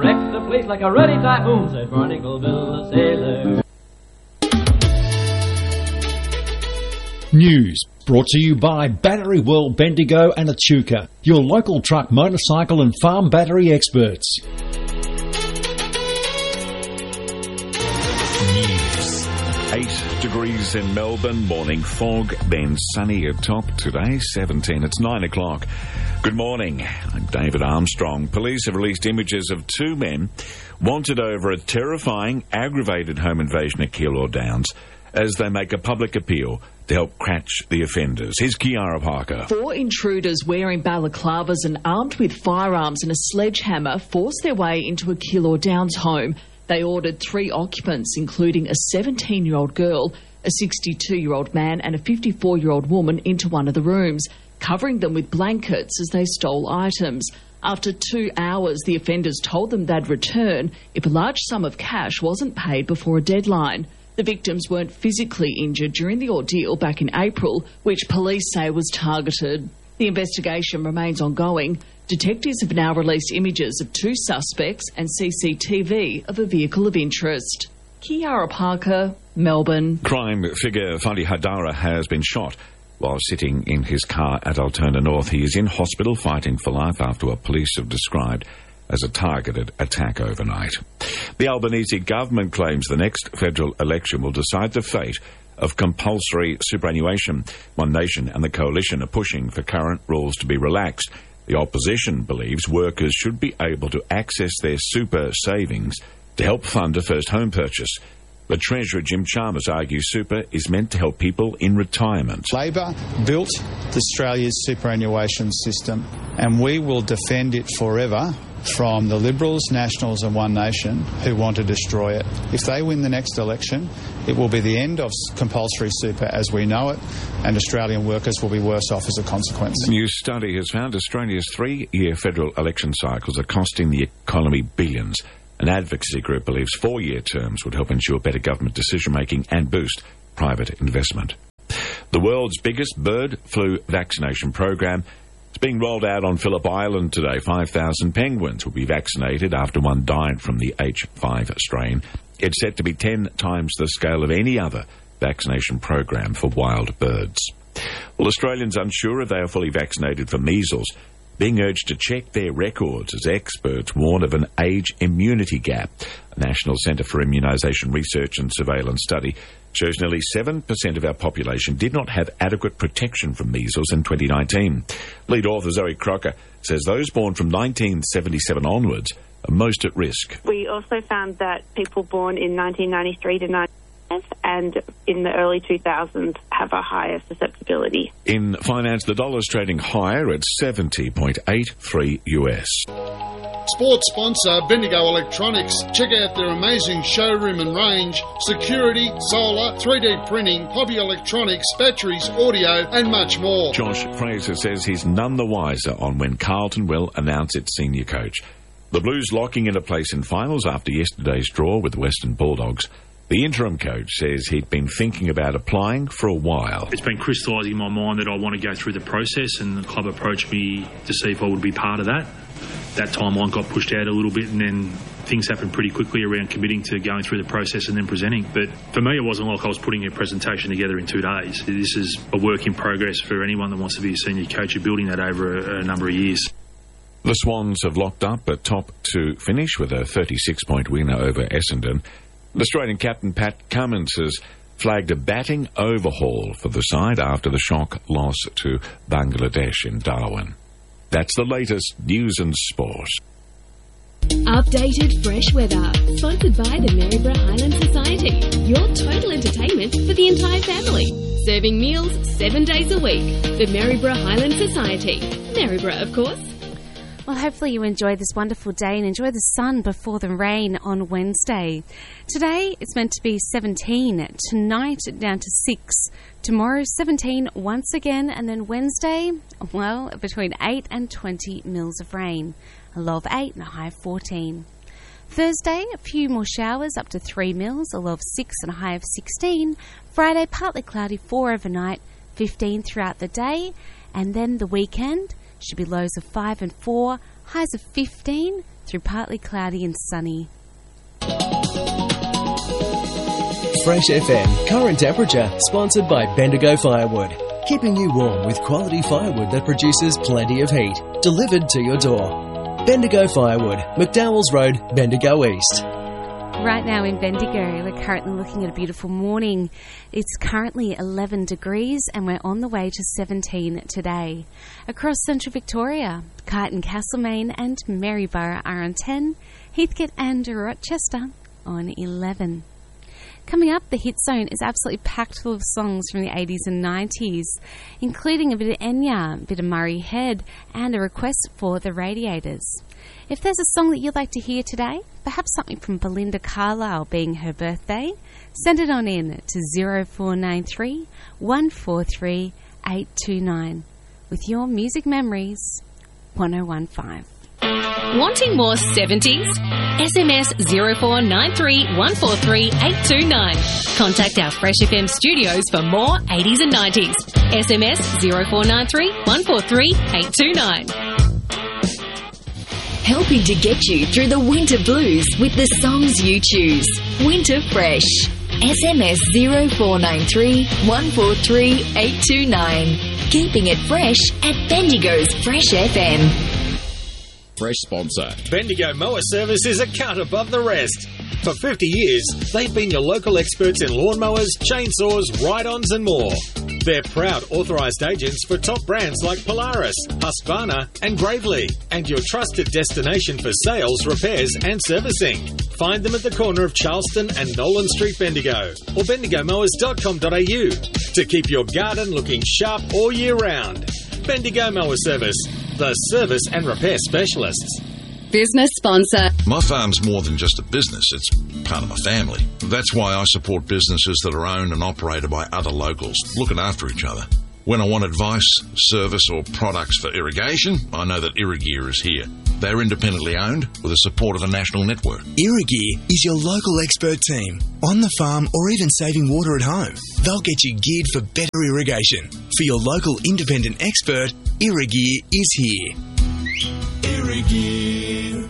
Wreck the place like a ruddy typhoon, said Barnacleville the sailor. News brought to you by Battery World, Bendigo and Echuca, your local truck, motorcycle and farm battery experts. News. 8 degrees in Melbourne, morning fog, then sunny at top. Today, 17. It's 9 o'clock. Good morning. I'm David Armstrong. Police have released images of 2 men wanted over a terrifying, aggravated home invasion at Keilor Downs as they make a public appeal to help catch the offenders. Here's Kiara Parker. 4 intruders wearing balaclavas and armed with firearms and a sledgehammer forced their way into a Keilor Downs home. They ordered 3 occupants, including a 17-year-old girl, a 62-year-old man and a 54-year-old woman, into one of the rooms, covering them with blankets as they stole items. After 2 hours, the offenders told them they'd return if a large sum of cash wasn't paid before a deadline. The victims weren't physically injured during the ordeal back in April, which police say was targeted. The investigation remains ongoing. Detectives have now released images of 2 suspects and CCTV of a vehicle of interest. Kiara Parker, Melbourne. Crime figure Fadi Haidara has been shot while sitting in his car at Altona North. He is in hospital fighting for life after what police have described as a targeted attack overnight. The Albanese government claims the next federal election will decide the fate of compulsory superannuation. One Nation and the Coalition are pushing for current rules to be relaxed. The opposition believes workers should be able to access their super savings to help fund a first home purchase. The Treasurer Jim Chalmers argues super is meant to help people in retirement. Labor built Australia's superannuation system, and we will defend it forever from the Liberals, Nationals and One Nation who want to destroy it. If they win the next election, it will be the end of compulsory super as we know it, and Australian workers will be worse off as a consequence. A new study has found Australia's 3-year federal election cycles are costing the economy billions. An advocacy group believes 4-year terms would help ensure better government decision-making and boost private investment. The world's biggest bird flu vaccination program is being rolled out on Phillip Island today. 5,000 penguins will be vaccinated after one died from the H5 strain. It's set to be 10 times the scale of any other vaccination program for wild birds. Well, Australians unsure if they are fully vaccinated for measles, being urged to check their records as experts warn of an age immunity gap. A National Centre for Immunisation Research and Surveillance study shows nearly 7% of our population did not have adequate protection from measles in 2019. Lead author Zoe Crocker says those born from 1977 onwards are most at risk. We also found that people born in 1993 to 95 and in the early 2000s have a higher susceptibility. In finance, the dollar's trading higher at 70.83 US. Sports sponsor Bendigo Electronics. Check out their amazing showroom and range, security, solar, 3D printing, hobby electronics, batteries, audio and much more. Josh Fraser says he's none the wiser on when Carlton will announce its senior coach. The Blues locking into place in finals after yesterday's draw with the Western Bulldogs. The interim coach says he'd been thinking about applying for a while. It's been crystallising in my mind that I want to go through the process, and the club approached me to see if I would be part of that. That timeline got pushed out a little bit, and then things happened pretty quickly around committing to going through the process and then presenting. But for me, it wasn't like I was putting a presentation together in 2 days. This is a work in progress for anyone that wants to be a senior coach. You're building that over a number of years. The Swans have locked up at top to finish with a 36-point winner over Essendon. Australian captain Pat Cummins has flagged a batting overhaul for the side after the shock loss to Bangladesh in Darwin. That's the latest news and sport. Updated fresh weather, sponsored by the Maryborough Highland Society. Your total entertainment for the entire family. Serving meals 7 days a week. The Maryborough Highland Society. Maryborough, of course. Well, hopefully you enjoy this wonderful day and enjoy the sun before the rain on Wednesday. Today it's meant to be 17. Tonight down to 6. Tomorrow 17 once again, and then Wednesday, well, between 8 and 20 mils of rain. A low of 8 and a high of 14. Thursday, a few more showers up to 3 mils, a low of 6 and a high of 16. Friday, partly cloudy, 4 overnight, 15 throughout the day. And then the weekend should be lows of 5 and 4, highs of 15 through partly cloudy and sunny. Fresh FM current temperature, sponsored by Bendigo Firewood. Keeping you warm with quality firewood that produces plenty of heat. Delivered to your door. Bendigo Firewood, McDowell's Road, Bendigo East. Right now in Bendigo, we're currently looking at a beautiful morning. It's currently 11 degrees and we're on the way to 17 today. Across central Victoria, Kyneton, Castlemaine and Maryborough are on 10, Heathcote and Rochester on 11. Coming up, the Hit Zone is absolutely packed full of songs from the 80s and 90s, including a bit of Enya, a bit of Murray Head, and a request for The Radiators. If there's a song that you'd like to hear today, perhaps something from Belinda Carlisle being her birthday, send it on in to 0493 143 829 with your music memories, 1015. Wanting more 70s? SMS 0493 143 829. Contact our Fresh FM studios for more 80s and 90s. SMS 0493 143 829. Helping to get you through the winter blues with the songs you choose. Winter Fresh. SMS 0493 143 829. Keeping it fresh at Bendigo's Fresh FM. Fresh sponsor. Bendigo Mower Service is a cut above the rest. For 50 years, they've been your local experts in lawnmowers, chainsaws, ride-ons and more. They're proud authorised agents for top brands like Polaris, Husqvarna and Gravely, and your trusted destination for sales, repairs and servicing. Find them at the corner of Charleston and Nolan Street, Bendigo, or bendigomowers.com.au to keep your garden looking sharp all year round. Bendigo Mower Service, the service and repair specialists. Business sponsor. My farm's more than just a business, it's part of my family. That's why I support businesses that are owned and operated by other locals, looking after each other. When I want advice, service or products for irrigation, I know that Irrigear is here. They're independently owned with the support of a national network. Irrigear is your local expert team, on the farm or even saving water at home. They'll get you geared for better irrigation. For your local independent expert, Irrigear is here. Irrigear.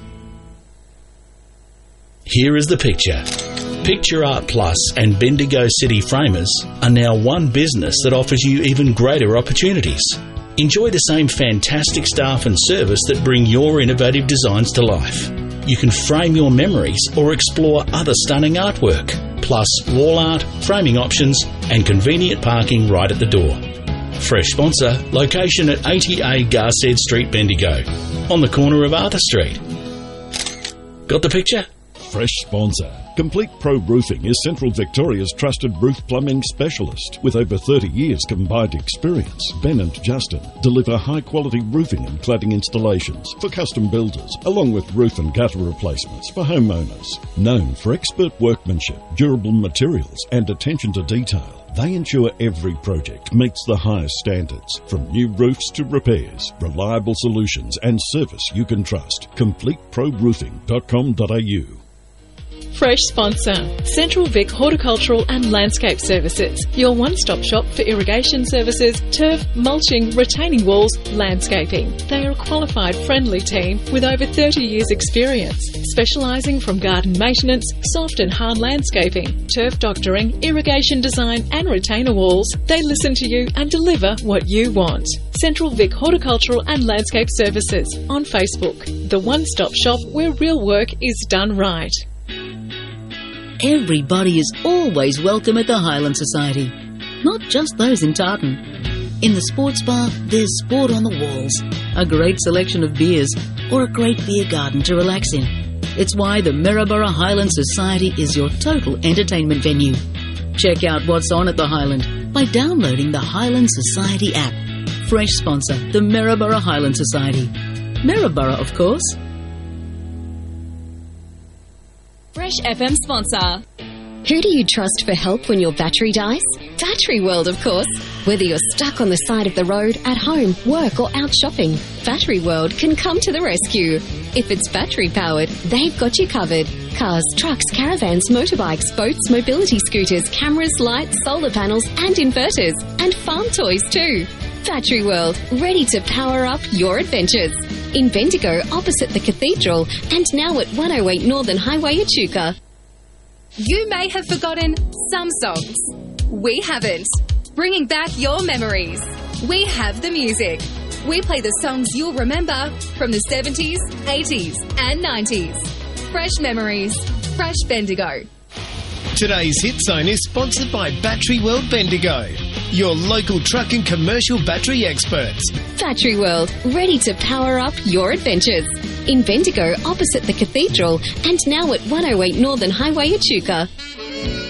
Here is the picture. Picture Art Plus and Bendigo City Framers are now one business that offers you even greater opportunities. Enjoy the same fantastic staff and service that bring your innovative designs to life. You can frame your memories or explore other stunning artwork, plus wall art, framing options and convenient parking right at the door. Fresh sponsor, location at 80A Garsed Street, Bendigo, on the corner of Arthur Street. Got the picture? Fresh sponsor. Complete Pro Roofing is Central Victoria's trusted roof plumbing specialist. With over 30 years combined experience, Ben and Justin deliver high-quality roofing and cladding installations for custom builders, along with roof and gutter replacements for homeowners. Known for expert workmanship, durable materials and attention to detail, they ensure every project meets the highest standards. From new roofs to repairs, reliable solutions and service you can trust. CompleteProRoofing.com.au. Fresh sponsor, Central Vic Horticultural and Landscape Services, your one-stop shop for irrigation services, turf, mulching, retaining walls, landscaping. They are a qualified, friendly team with over 30 years' experience, specialising from garden maintenance, soft and hard landscaping, turf doctoring, irrigation design and retainer walls. They listen to you and deliver what you want. Central Vic Horticultural and Landscape Services on Facebook, the one-stop shop where real work is done right. Everybody is always welcome at the Highland Society, not just those in Tartan. In the sports bar, there's sport on the walls, a great selection of beers, or a great beer garden to relax in. It's why the Maryborough Highland Society is your total entertainment venue. Check out what's on at the Highland by downloading the Highland Society app. Fresh sponsor, the Maryborough Highland Society. Maryborough, of course. Fresh FM sponsor. Who do you trust for help when your battery dies? Battery World, of course. Whether you're stuck on the side of the road, at home, work or out shopping, Battery World can come to the rescue. If it's battery powered, they've got you covered. Cars, trucks, caravans, motorbikes, boats, mobility scooters, cameras, lights, solar panels and inverters. And farm toys too. Battery World, ready to power up your adventures. in Bendigo opposite the Cathedral, and now at 108 Northern Highway, Echuca. You may have forgotten some songs. We haven't. Bringing back your memories. We have the music. We play the songs you'll remember from the 70s, 80s and 90s. Fresh memories. Fresh Bendigo. Today's Hit Zone is sponsored by Battery World Bendigo, your local truck and commercial battery experts. Battery World, ready to power up your adventures. In Bendigo opposite the Cathedral, and now at 108 Northern Highway, Echuca.